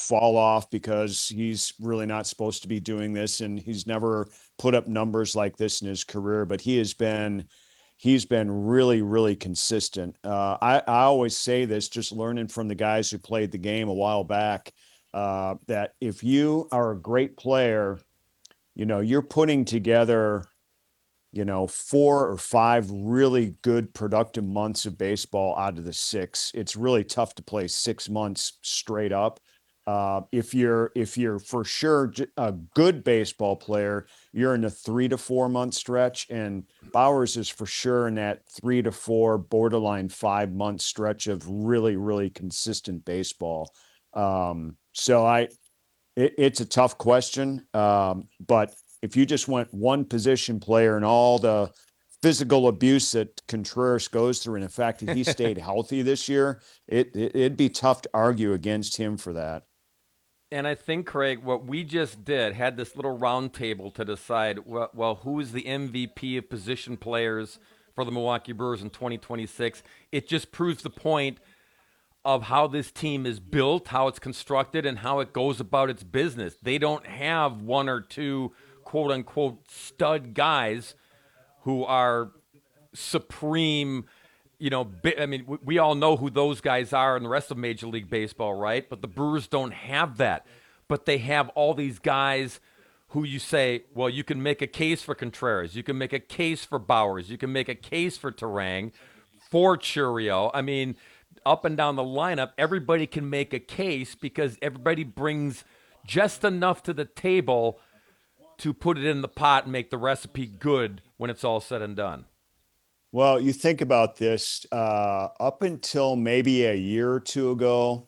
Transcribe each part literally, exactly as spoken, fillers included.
fall off because he's really not supposed to be doing this, and he's never put up numbers like this in his career. But he has been he's been really, really consistent. Uh, I I always say this, just learning from the guys who played the game a while back, uh, that if you are a great player, you know you're putting together you know, four or five really good productive months of baseball out of the six. It's really tough to play six months straight up. Uh, if you're if you're for sure a good baseball player, you're in a three to four month stretch, and Bauers is for sure in that three to four, borderline five month stretch of really really consistent baseball. Um, so I it, it's a tough question, um, but if you just went one position player and all the physical abuse that Contreras goes through, and the fact that he stayed healthy this year, it, it it'd be tough to argue against him for that. And I think, Craig, what we just did had this little round table to decide, well, well who is the M V P of position players for the Milwaukee Brewers in twenty twenty-six. It just proves the point of how this team is built, how it's constructed, and how it goes about its business. They don't have one or two quote unquote stud guys who are supreme. You know, I mean, we all know who those guys are in the rest of Major League Baseball, right? But the Brewers don't have that. But they have all these guys who you say, well, you can make a case for Contreras, you can make a case for Bauers, you can make a case for Terang, for Churio. I mean, up and down the lineup, everybody can make a case because everybody brings just enough to the table to put it in the pot and make the recipe good when it's all said and done. Well, you think about this, uh, up until maybe a year or two ago,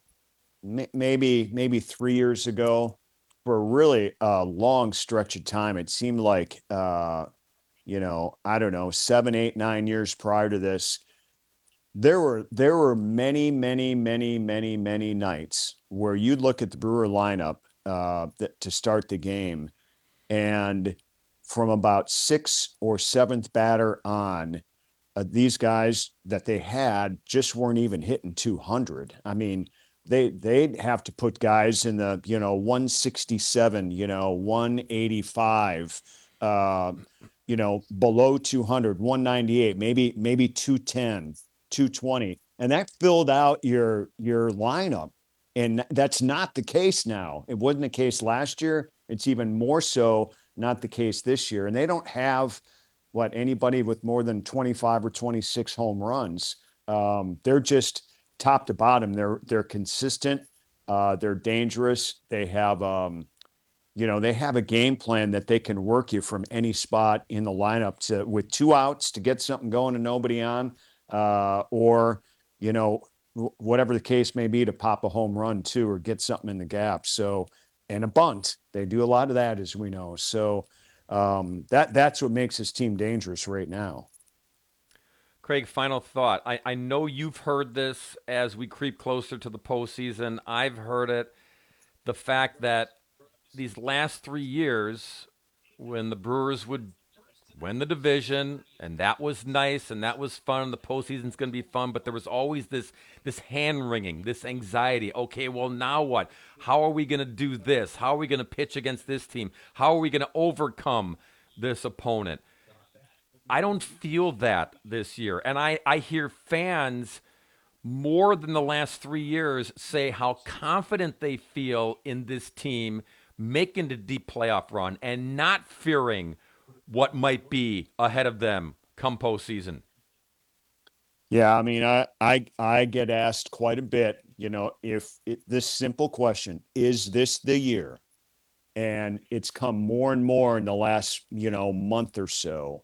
maybe maybe three years ago, for a really uh, long stretch of time, it seemed like uh, you know, I don't know, seven, eight, nine years prior to this, there were there were many, many, many, many, many nights where you'd look at the Brewer lineup uh, that, to start the game, and from about sixth or seventh batter on, uh, these guys that they had just weren't even hitting two hundred. I mean, they they'd have to put guys in the you know one sixty-seven, you know one eighty-five, uh, you know below two hundred, one ninety-eight, maybe maybe two ten, two twenty, and that filled out your your lineup. And that's not the case now. It wasn't the case last year. It's even more so not the case this year. And they don't have what anybody with more than twenty-five or twenty-six home runs. Um, they're just top to bottom. They're they're consistent. Uh, they're dangerous. They have um, you know they have a game plan that they can work you from any spot in the lineup to with two outs to get something going and nobody on, uh, or you know whatever the case may be to pop a home run too or get something in the gap. So and a bunt. They do a lot of that as we know. So um, that that's what makes this team dangerous right now. Craig, final thought. I, I know you've heard this as we creep closer to the postseason. I've heard it. The fact that these last three years, when the Brewers would win the division, and that was nice and that was fun. The postseason's going to be fun, but there was always this this hand wringing, this anxiety. Okay, well now what? How are we going to do this? How are we going to pitch against this team? How are we going to overcome this opponent? I don't feel that this year, and I I hear fans more than the last three years say how confident they feel in this team making the deep playoff run and not fearing what might be ahead of them come postseason. Yeah, I mean, I I I get asked quite a bit, you know, if it, this simple question, is this the year? And it's come more and more in the last, you know, month or so.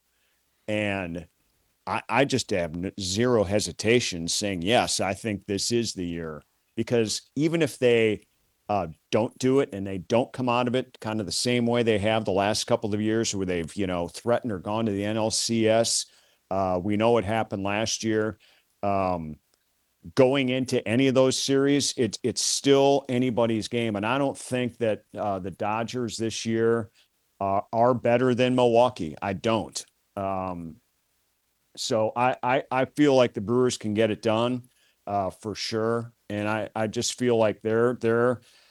And I, I just have zero hesitation saying, yes, I think this is the year. Because even if they uh, don't do it and they don't come out of it kind of the same way they have the last couple of years where they've, you know, threatened or gone to the N L C S, uh, we know what happened last year. Um, Going into any of those series, it's it's still anybody's game. And I don't think that uh, the Dodgers this year uh, are better than Milwaukee. I don't. Um, so I, I I feel like the Brewers can get it done uh, for sure, and I I just feel like they're they're